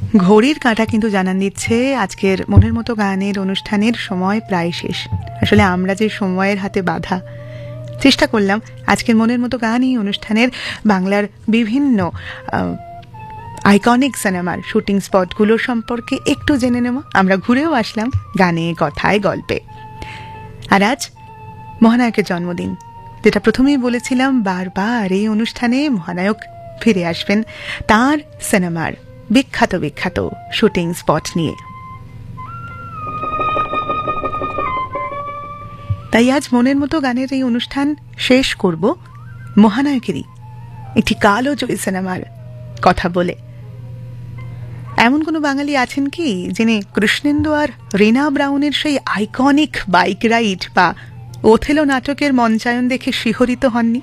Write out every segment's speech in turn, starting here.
ঘড়ির কাঁটা কিন্তু জানান দিচ্ছে আজকের মনের মতো গানের অনুষ্ঠানের সময় প্রায় শেষ। আসলে আমরা যে সময়ের হাতে বাঁধা, চেষ্টা করলাম আজকের মনের মতো গান এই অনুষ্ঠানের বাংলার বিভিন্ন আইকনিক সিনেমার শুটিং স্পটগুলোর সম্পর্কে একটু জেনে নেব। আমরা ঘুরেও আসলাম গানে, কথায়, গল্পে। আর আজ মহানায়কের জন্মদিন, যেটা প্রথমেই বলেছিলাম, বারবার এই অনুষ্ঠানে মহানায়ক ফিরে আসবেন তার সিনেমার বিখ্যাত বিখ্যাত শুটিং স্পট নিয়ে। তাই আজ মনের মতো গানের এই অনুষ্ঠান শেষ করব মহানায়কেরই একটি কালো জয়ী সিনেমার কথা বলে। এমন কোনো বাঙালি আছেন কি যিনি কৃষ্ণেন্দু আর রিনা ব্রাউনের সেই আইকনিক বাইক রাইড বা ওথেলো নাটকের মঞ্চায়ন দেখে শিহরিত হননি?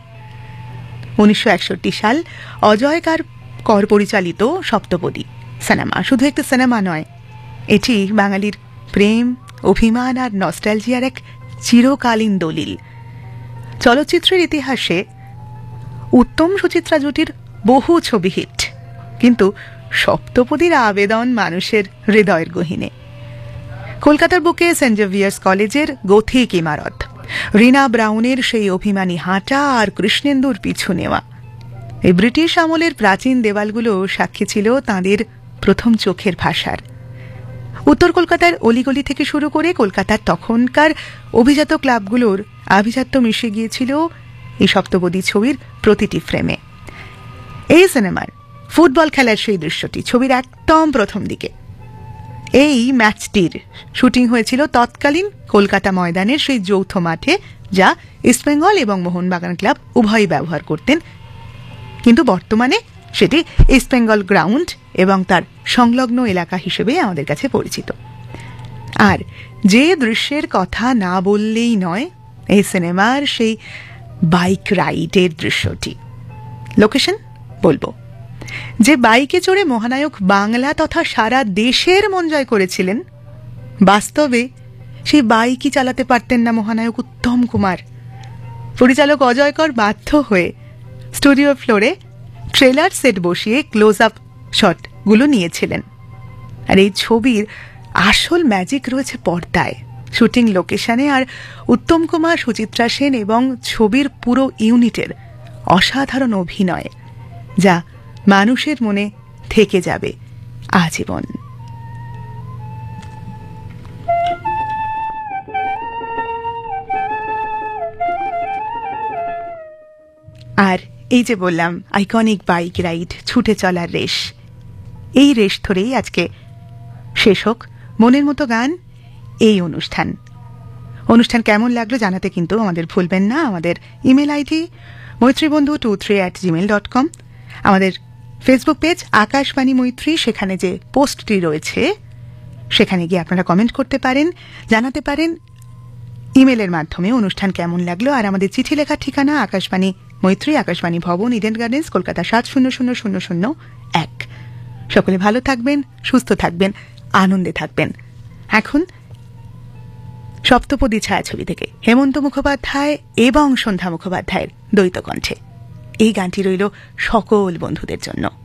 1961 সাল অজয় কর পরিচালিত সপ্তপদী সিনেমা শুধু একটি সিনেমা নয়, এটি বাঙালির প্রেম, অভিমান আর নস্টালজিয়ার এক চিরকালীন দলিল। চলচ্চিত্রের ইতিহাসে উত্তম সুচিত্রা জুটির বহু ছবি হিট, কিন্তু সপ্তপদীর আবেদন মানুষের হৃদয়ের গহীনে। কলকাতার বুকে সেন্ট জেভিয়ার্স কলেজের গথিক ইমারত, রিনা ব্রাউনের সেই অভিমানী হাঁটা আর কৃষ্ণেন্দুর পিছু নেওয়া, এই ব্রিটিশ আমলের প্রাচীন দেওয়ালগুলো সাক্ষী ছিল তাঁদের প্রথম চোখের ভাষার। উত্তর কলকাতার অলিগলি থেকে শুরু করে কলকাতার তখনকার অভিজাত ক্লাবগুলোর আভিজাত্য মিশে গিয়েছিল এই সপ্তপদী ছবির প্রতিটি ফ্রেমে। এই সিনেমার ফুটবল খেলার সেই দৃশ্যটি ছবির একদম প্রথম দিকে। এই ম্যাচটির শুটিং হয়েছিল তৎকালীন কলকাতা ময়দানের সেই যৌথ মাঠে, যা ইস্টবেঙ্গল এবং মোহনবাগান ক্লাব উভয়ই ব্যবহার করতেন, কিন্তু বর্তমানে সেটি ইস্টবেঙ্গল গ্রাউন্ড এবং তার সংলগ্ন এলাকা হিসেবে আমাদের কাছে পরিচিত। আর যে দৃশ্যের কথা না বললেই নয় এই সিনেমার সেই বাইক রাইডের দৃশ্যটি। লোকেশন বলবো, যে বাইকে চড়ে মহানায়ক বাংলা তথা সারা দেশের মন জয় করেছিলেন, বাস্তবে সেই বাইকই চালাতে পারতেন না মহানায়ক উত্তম কুমার। পরিচালক অজয় কর বাধ্য হয়ে স্টুডিও ফ্লোরে ট্রেলার সেট বসিয়ে ক্লোজ আপ শটগুলো নিয়েছিলেন। আর এই ছবির আসল ম্যাজিক রয়েছে পর্দায়, শুটিং লোকেশনে আর উত্তম কুমার, সুচিত্রা সেন এবং ছবির পুরো ইউনিটের অসাধারণ অভিনয়, যা মানুষের মনে থেকে যাবে আজীবন। আর এই যে বললাম আইকনিক বাইক রাইড, ছুটে চলার রেস, এই রেস ধরেই আজকে শেষ হোক মনের মতো গান এই অনুষ্ঠান কেমন লাগলো জানাতে কিন্তু আমাদের ভুলবেন না। আমাদের ইমেল আইডি মৈত্রীবন্ধু23@gmail.com, আমাদের ফেসবুক পেজ আকাশবাণী মৈত্রী, সেখানে যে পোস্টটি রয়েছে সেখানে গিয়ে আপনারা কমেন্ট করতে পারেন, জানাতে পারেন ইমেলের মাধ্যমে অনুষ্ঠান কেমন লাগলো। আর আমাদের চিঠি লেখার ঠিকানা আকাশবাণী মৈত্রী, আকাশবাণী ভবন, ইডেন গার্ডেন্স, কলকাতা ৭০০০০১। সকলে ভালো থাকবেন, সুস্থ থাকবেন, আনন্দে থাকবেন। এখন সপ্তপদী ছায়াছবি থেকে হেমন্ত মুখোপাধ্যায় এবং সন্ধ্যা মুখোপাধ্যায়ের দ্বৈত কণ্ঠে এই গানটি রইল সকল বন্ধুদের জন্য।